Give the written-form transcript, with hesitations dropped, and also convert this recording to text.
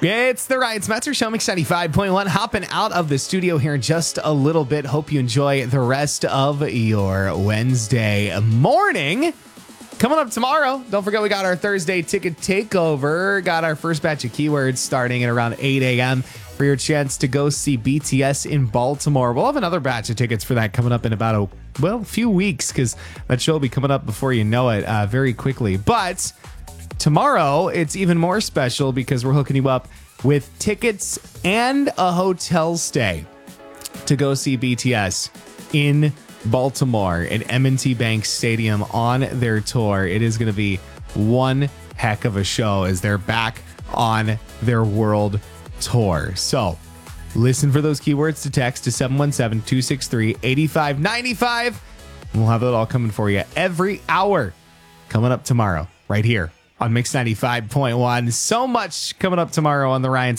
It's the Ryan Smetzer Show, Mix 95.1. Hopping out of the studio here in just a little bit. Hope you enjoy the rest of your Wednesday morning. Coming up tomorrow, don't forget we got our Thursday ticket takeover. Got our first batch of keywords starting at around 8 a.m. for your chance to go see BTS in Baltimore. We'll have another batch of tickets for that coming up in about a few weeks, because that show will be coming up before you know it very quickly. But tomorrow, it's even more special because we're hooking you up with tickets and a hotel stay to go see BTS in Baltimore at M&T Bank Stadium on their tour. It is going to be one heck of a show as they're back on their world tour. So listen for those keywords to text to 717-263-8595. We'll have it all coming for you every hour coming up tomorrow right here on Mix 95.1. So much coming up tomorrow on the Ryan